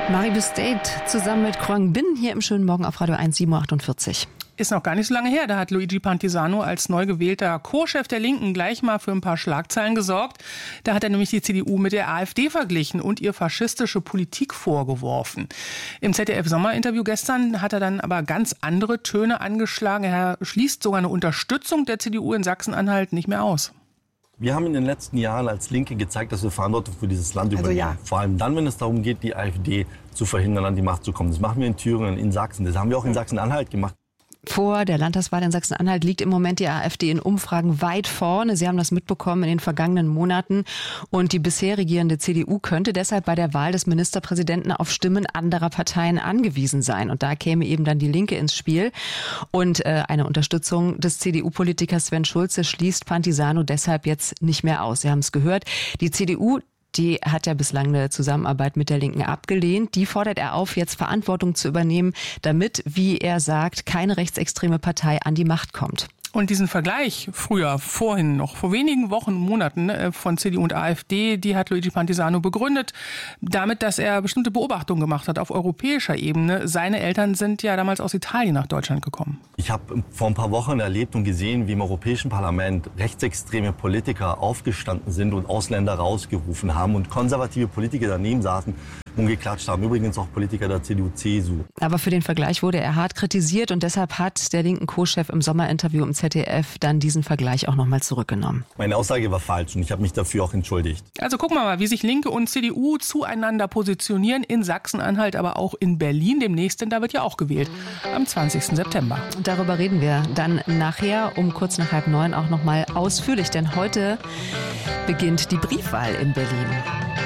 Maribu State zusammen mit Kroang Bin hier im schönen Morgen auf Radio 1, 7.48 Uhr. Ist noch gar nicht so lange her, da hat Luigi Pantisano als neu gewählter Co-Chef der Linken gleich mal für ein paar Schlagzeilen gesorgt. Da hat er nämlich die CDU mit der AfD verglichen und ihr faschistische Politik vorgeworfen. Im ZDF-Sommerinterview gestern hat er dann aber ganz andere Töne angeschlagen. Er schließt sogar eine Unterstützung der CDU in Sachsen-Anhalt nicht mehr aus. Wir haben in den letzten Jahren als Linke gezeigt, dass wir Verantwortung für dieses Land übernehmen. Ja. Vor allem dann, wenn es darum geht, die AfD zu verhindern, an die Macht zu kommen. Das machen wir in Thüringen, in Sachsen. Das haben wir auch in Sachsen-Anhalt gemacht. Vor der Landtagswahl in Sachsen-Anhalt liegt im Moment die AfD in Umfragen weit vorne. Sie haben das mitbekommen in den vergangenen Monaten. Und die bisher regierende CDU könnte deshalb bei der Wahl des Ministerpräsidenten auf Stimmen anderer Parteien angewiesen sein. Und da käme eben dann die Linke ins Spiel. Und eine Unterstützung des CDU-Politikers Sven Schulze schließt Pantisano deshalb jetzt nicht mehr aus. Sie haben es gehört. Die CDU, die hat ja bislang eine Zusammenarbeit mit der Linken abgelehnt. Die fordert er auf, jetzt Verantwortung zu übernehmen, damit, wie er sagt, keine rechtsextreme Partei an die Macht kommt. Und diesen Vergleich vorhin noch, vor wenigen Wochen, Monaten von CDU und AfD, die hat Luigi Pantisano begründet, damit, dass er bestimmte Beobachtungen gemacht hat auf europäischer Ebene. Seine Eltern sind ja damals aus Italien nach Deutschland gekommen. Ich habe vor ein paar Wochen erlebt und gesehen, wie im Europäischen Parlament rechtsextreme Politiker aufgestanden sind und Ausländer rausgerufen haben und konservative Politiker daneben saßen und geklatscht haben. Übrigens auch Politiker der CDU-CSU. Aber für den Vergleich wurde er hart kritisiert und deshalb hat der linken Co-Chef im Sommerinterview im ZDF dann diesen Vergleich auch nochmal zurückgenommen. Meine Aussage war falsch und ich habe mich dafür auch entschuldigt. Also gucken wir mal, wie sich Linke und CDU zueinander positionieren in Sachsen-Anhalt, aber auch in Berlin demnächst, denn da wird ja auch gewählt am 20. September. Und darüber reden wir dann nachher um kurz nach 8:30 auch nochmal ausführlich, denn heute beginnt die Briefwahl in Berlin.